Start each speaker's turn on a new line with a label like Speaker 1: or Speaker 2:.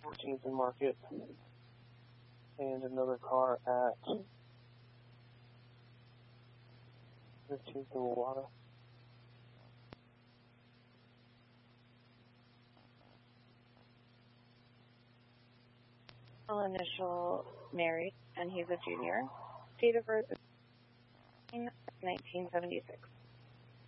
Speaker 1: 14th and Market, and another car at 15th and Wawata.
Speaker 2: Initial married, and he's a junior. Date of birth is 1976.